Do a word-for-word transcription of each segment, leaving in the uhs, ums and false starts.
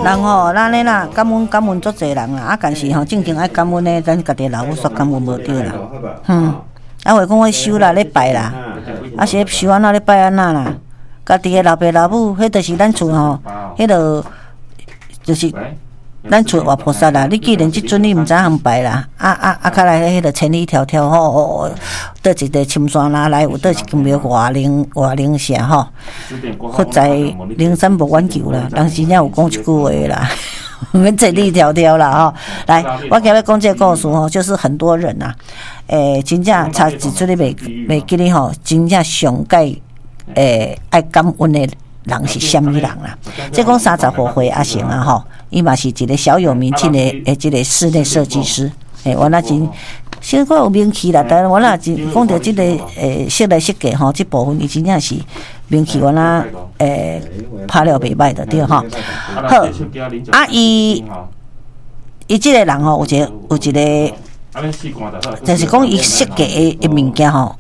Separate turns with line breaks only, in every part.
人吼，咱咧啦，感恩感恩足侪人啦，啊，但是吼，正经爱感恩咧，咱家己老母说感恩无对啦，嗯，啊，话讲我收啦，咧拜啦，啊是收安怎咧拜安怎啦，家己诶老爸老母，迄著是咱厝吼，迄著就是。咱厝活菩萨啦，你既然即阵你毋知通拜啦，啊啊啊！较来迄个千里迢迢吼，哦，倒一个深山哪来有倒一间庙外灵外灵社吼，佛在灵山无远求啦，人真正有讲一句话啦，免千里迢迢啦吼。来，我今日讲这个故事吼，就是很多人呐、啊，诶、欸，真正差一出哩袂袂记哩吼，真正上界诶爱感恩的人是虾米人啦？即讲三十五岁阿成啊吼。伊嘛是一个小有名气的诶，一个室内设计师。诶，我那真，小可有名气啦。但是我那真讲到即个诶，室内设计吼，即部分伊真正是名气，我那诶拍了袂歹的对吼。好，啊伊伊即个人吼，有一个有一个，就是讲伊设计诶诶物件吼，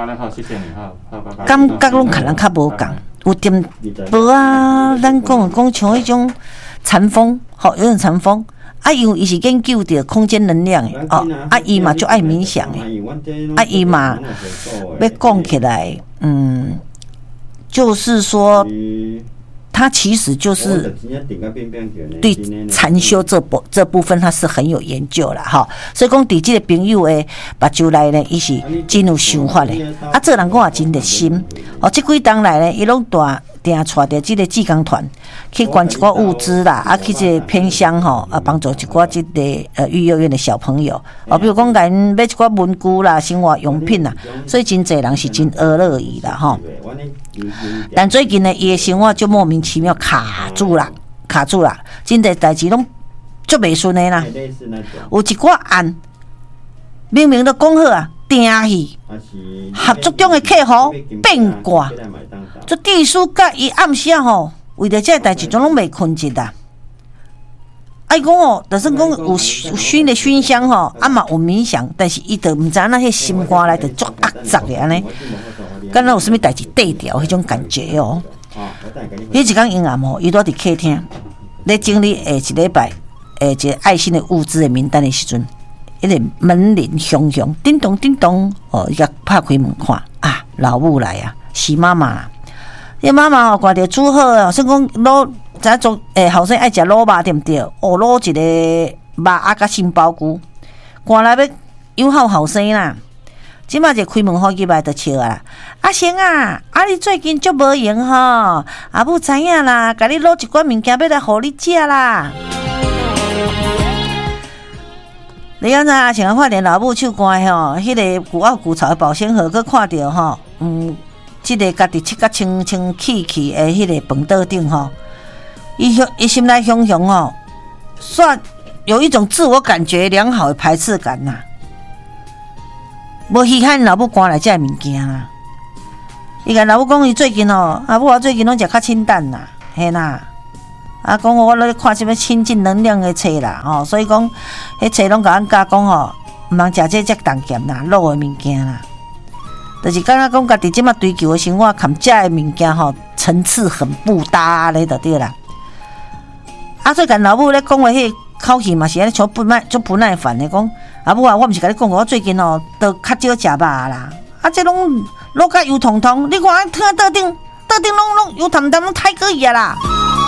感觉拢可能较无共，有点无啊，咱讲讲像迄种。禅风，吼，有种禅风，啊，因为伊是研究着空间能量的哦，啊，伊嘛就爱冥想的，啊，伊嘛要讲起来，嗯，就是说，他其实就是对禅修这部这部分，他是很有研究啦，哈，所以讲，伫即个朋友的目睭内呢，伊是真有想法的，啊，这人讲也真热心，哦，即几当来呢，伊拢大。定带着即个志工团去捐一寡物资啦，啊去即个偏乡吼，啊帮助一寡即个呃育幼院的小朋友，哦，比如讲甲因买一寡文具啦、生活用品啦，所以真侪人是真阿乐伊啦吼。但最近呢，伊的生活就莫名其妙卡住啦，卡住啦，真侪代志拢足袂顺的啦。有一寡案明明都讲好啊。定去合作中的客户变卦，这地叔甲伊暗时吼，为着这个代志，总拢袂困一啦。啊，伊讲哦，就算讲有有熏的熏香吼，啊嘛有冥想，但是伊就毋知影那迄心肝内就足压杂的安尼，敢若有啥物代志缀掉迄种感觉哦。迄一天阴暗吼，伊拄伫客厅咧整理下一礼拜诶一个爱心的物资的名单的时阵。迄个门铃响响，叮咚叮咚，哦，伊甲拍开门看，啊，老母来啊，是妈妈啦。伊妈妈哦，看着煮好哦，算讲卤，咱做诶后生爱食卤肉对毋对？哦，卤一个肉啊，甲杏鲍菇，看来要友好后生啦。即马就开门好入来就笑啊！阿成啊，啊你最近足无闲吼，阿母知影啦，甲你卤一罐物件要来互你食啦。你刚才像看见老母手关吼，迄、那个古奥古草的保鲜盒，佮看到吼，嗯，即、这个家己切甲清清气气的迄个饭桌顶吼，伊伊心内雄雄吼，算有一种自我感觉良好的排斥感呐、啊。无稀罕老母赶来这物件啦。伊甲老母讲，伊最近吼，阿母我最近拢食较清淡啦，嘿啦。啊，讲我咧看什么亲近能量的册啦，吼、哦，所以讲，迄册拢甲咱教讲吼，毋通食这遮重咸啦、卤的物件啦，就是感觉讲家己即马追求的生活，含食的物件吼，层次很不搭咧，就对啦。啊，所以甲老母咧讲话，迄口气嘛是安尼，像不耐，足不耐烦的讲，阿母啊，我毋是甲你讲过，我最近吼都较少食肉啦，啊，这拢卤甲油彤彤，你看躺在桌顶，桌顶拢拢油彤彤，拢太可以啊啦。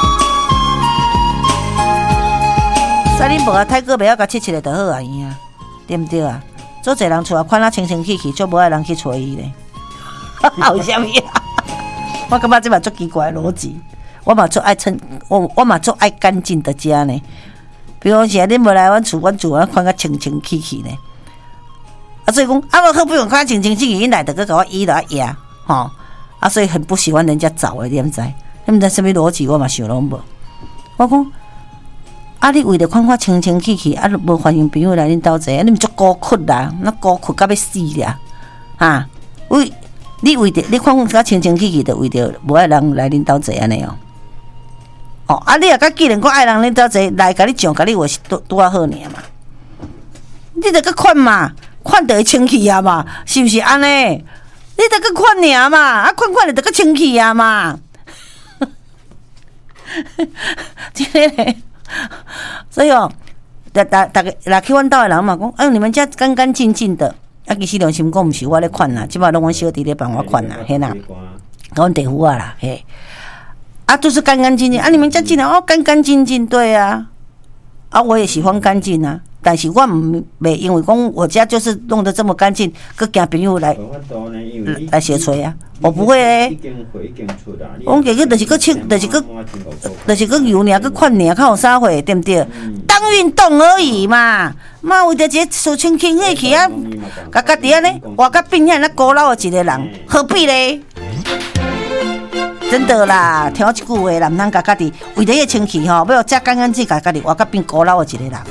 三恁无啊，太哥袂晓甲切切的就好啊，伊啊，对毋对啊？做侪人厝啊，看啊清清气气，足无爱人去找伊咧。好啥物啊？我感觉这嘛足奇怪的逻辑。我嘛足爱称，我我嘛足爱干净的家呢。比如说，恁无来阮厝，阮厝啊看甲清清气气呢。啊，所以讲啊，我好不用看清清气气，因来得个甲我伊来压，吼。啊，所以很不喜欢人家找的，你毋知？你毋知什么逻辑？我嘛想拢无。我讲。啊！你为着看看清清气气，啊，无欢迎朋友来恁兜坐，你毋足孤屈啦，那孤屈到要死啦！哈，为你为着你看看清清气气，就为着无爱人来恁兜坐安尼哦。哦，啊，你也甲既然讲爱人恁兜坐来，甲你上，甲你话是多多啊好尔嘛？你着甲看嘛，看着会清气啊嘛，是毋是安尼？你着甲看尔嘛，啊，看看着着甲清气啊嘛。即个所以哦，大大大个来去阮兜的人嘛讲，哎呦，你们家干干净净的。啊，其实良心讲，毋是我咧款啦，即摆拢阮小弟咧帮我款啦，嘿啦，阮地夫啊啦，嘿。啊，就是干干净净啊！你们家进来哦，干干净净，对啊，啊，我也喜欢干净啊，但是我唔袂因为讲我家就是弄得这么干净，佮惊朋友来来写吹啊，我不会诶。我讲个就是佮清，就是佮，就是佮油尔，佮款尔，较有啥货，对不对？当运动而已嘛，嘛为着一个手轻轻起去啊，甲家己安尼活甲变遐那古老的一个人，何必咧？真的啦，听我一句话，男人家家己为着迄清气吼，要食干干净净，家己活甲变古老的一个人啊。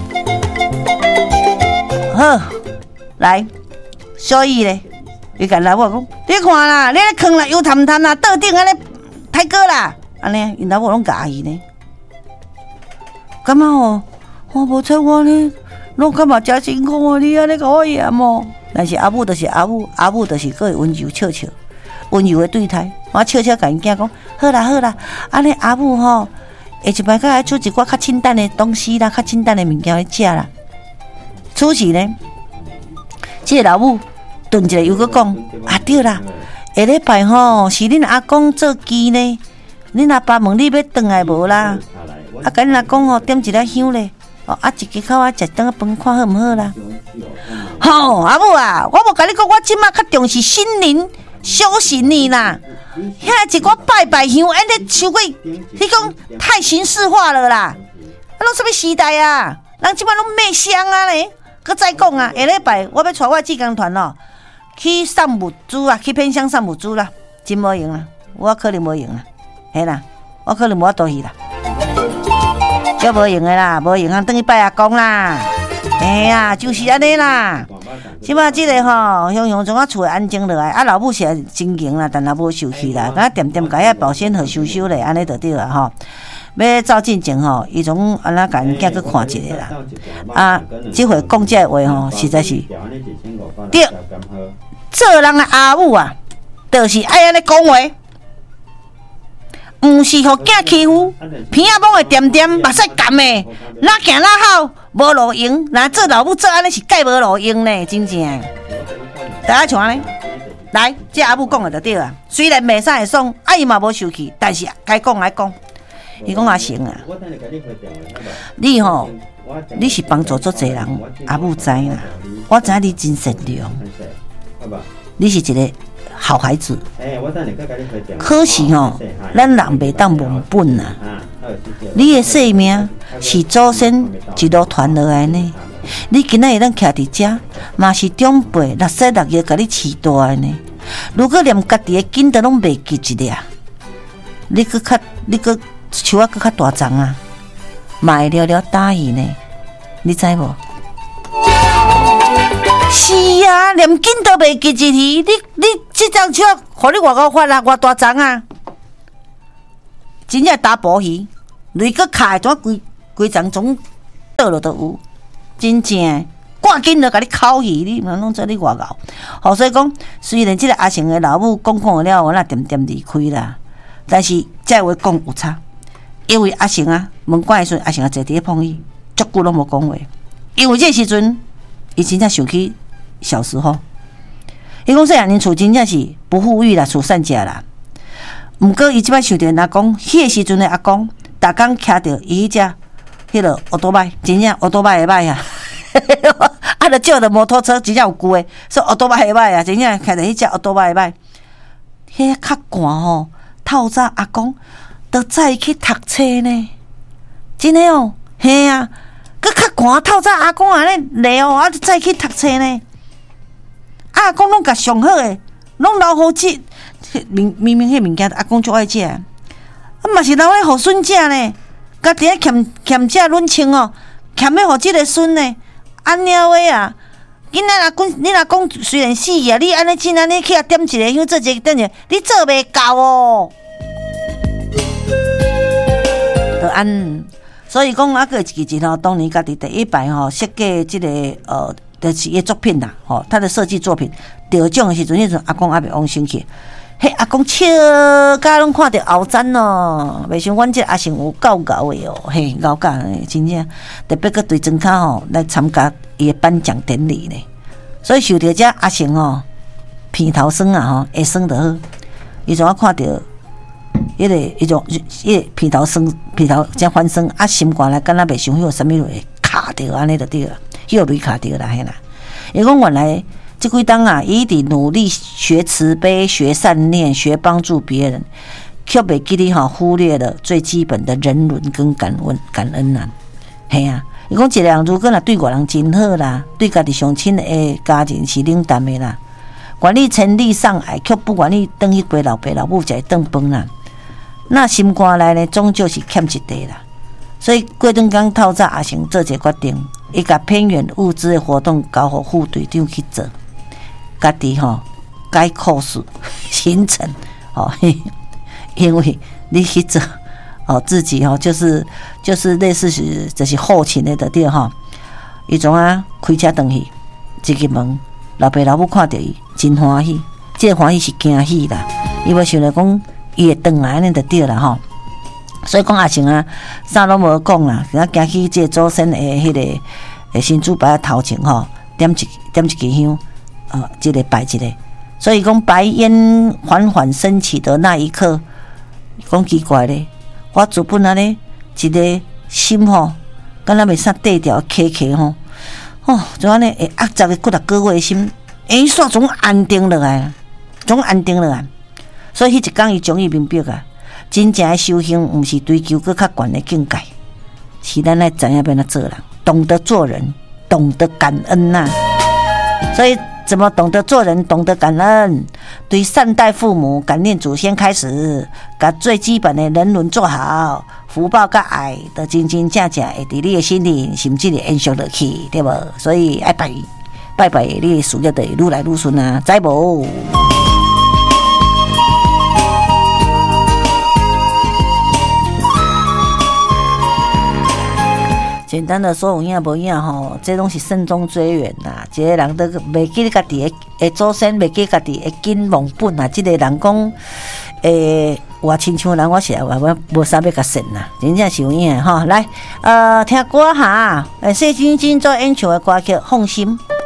好，来，所以咧，伊甲老母讲，你看啦，你咧坑啦，油淡淡啦，桌顶安尼太过啦，安尼，因老母拢教伊呢。感觉吼，我无睬我呢，拢感觉真辛苦哦，你安尼甲我嫌哦。但是阿母就是阿母，阿母就是个会温柔笑笑。温柔的对待，我悄悄甲因囝讲，好啦好啦，安尼阿母吼，下一摆甲来煮一寡较清淡的东西啦，较清淡的物件来食啦。此时呢，即、這個老母顿一下又搁讲，啊对啦，下礼拜吼是恁阿公做鸡呢，恁阿爸问你要转来无啦？啊，甲恁阿公吼点一粒香咧，哦啊一支口啊食顿饭看好毋好啦？吼、哦、阿母啊，我无甲你讲，我即马较重视心灵。修行你啦，遐一个拜拜香，安尼伤过，你讲太形式化了啦。啊，拢什么时代啊？人即摆拢卖香啊咧。佮再讲啊，下礼拜我要带我志工团哦，去送物资啊，去偏乡送物资啦，真无用啦，我可能无用啦，嘿啦，我可能无法度去啦，叫无用的啦，无用啊，等去拜阿公啦。哎呀，就是安尼啦。即摆即个吼，雄雄从我厝安静落来，啊老母是真闲啦，但也无受气啦，敢点点甲遐保鲜盒收收咧，安尼就对啦吼。要走进前吼，伊从安那甲因囝去看一下啦。啊，即回讲这话吼，实在是对。做人的阿母啊，就是爱安尼讲话。毋是互囝欺负，鼻仔摸会点点，目屎干的，哪行哪好，无路用。若做老母做安尼是介无路用呢，真正。大家像安尼，来，这阿母讲的就对啊。虽然袂啥会爽，啊伊嘛无受气，但是该讲爱讲。伊讲阿成啊，你吼，你是帮助足侪人，阿母知啦。我知你真善良，你是一个好孩子，可是吼，咱人袂当忘本啊！你的性命是祖先一路传落来呢。你今仔日咱徛伫遮，嘛是长辈六岁六月甲你饲大的呢。如果连家己的囡仔拢袂记一俩，你搁较你搁手啊搁较大张啊，嘛会了了答应呢？你知无？是啊，连囡都袂记一字，你你这张手，互你偌高发啊，偌大张啊，真正打薄鱼，你个卡怎规规张总倒落都有，真正赶紧就甲你烤鱼，你嘛弄做你偌高。好，所以讲，虽然这个阿成的老母讲讲了，我那点点离开啦，但是这话讲有差，因为阿成啊，门关的时阵，阿成啊坐伫咧碰伊，足久拢无讲话，因为这时阵，伊真正想起。小时候，伊讲说啊，恁厝真正是不富裕啦，厝善家啦。毋过伊即摆想着阿公，迄个时阵的阿公，逐工徛着伊迄只迄落奥多麦，真正奥多麦会歹啊！啊，着借着摩托车，真正有旧的，说奥多麦会歹啊，真正徛着迄只奥多麦会歹。迄较寒吼，透早阿公着载去读册呢，真诶哦，嘿啊，佮较寒透早阿公安尼来哦，啊，载去读册呢。阿公拢甲上好诶，拢留好食。明明明迄物件阿公最爱食，啊嘛是留咧互孙食呢。家己咧欠欠食卵清哦，欠咧互即个孙呢。安了话啊，囡仔阿公，你若讲虽然死啊，你安尼真安尼去啊点一个香做一个等下，你做袂到哦。就安，所以讲啊，个一支吼，当年家己第一摆吼设计即个呃。就是伊作品啦，吼，他的设计作品得奖的时阵，迄阵阿公阿伯往生去， 嘿，阿公笑甲拢看着后赞咯，袂像阮这阿成有够牛的哦，嘿，牛甲真正特别个对庄脚吼来参加伊的颁奖典礼呢。所以受到这阿成哦，鼻头酸啊吼，会酸得好。伊怎啊看到迄个迄种迄个鼻头酸、鼻头真翻酸，啊心肝来敢若袂想迄个啥物会卡着安尼就对了，迄个雷卡着啦嘿啦。伊讲原来。这几当啊，一直努力学慈悲、学善念、学帮助别人，却袂记哩吼忽略了最基本的人伦跟感恩感恩呐。系啊，伊讲一个人如果若对外人真好啦，对家己上亲的家人是冷淡的啦，管你千里送爱，却不管你等去陪老爸老母食顿饭啦，那心肝内呢，终究是欠一块啦。所以过段刚透早阿成做一个决定，伊甲偏远物资的活动交互副队长去做。家己吼改课时行程哦，因为你去做哦，自己吼就是就是类似是就是后勤的对吼，伊种啊开车转去，一进门老爸老母看到伊真欢喜，这个欢喜是惊喜啦，伊要想来讲伊会转来安尼就对啦吼，所以讲阿成啊啥拢无讲啦，只行去这祖先的迄个诶新主牌头前吼，点一点一支香。呃，这个摆一个，所以讲白烟缓缓升起的那一刻，讲奇怪咧，我主本来咧一个心吼，敢若袂啥地调卡卡吼，哦，就安尼会压杂个骨力高个心，哎，煞总安定落来，总安定落来。所以迄一天伊终于明白啊，真正的修行毋是追求更较悬的境界，是咱来知影要怎做人，懂得做人，懂得感恩呐、啊。所以。怎么懂得做人，懂得感恩，对善待父母、感念祖先开始，把最基本的人伦做好，福报跟爱的真真正正会伫你的心里，甚至会延续落去，对无？所以爱拜拜拜，你的事业就会愈来愈顺啊，知无？简单的说有影无影吼，这拢是慎终追远啦。一个人都袂记家己的祖先，袂记家己的根忘本啊。这个人讲，诶，我亲像人，我是我我无啥要甲信啦，真正是有影吼。来，呃，听歌哈，诶，谢晶晶做演唱的歌曲《放心》。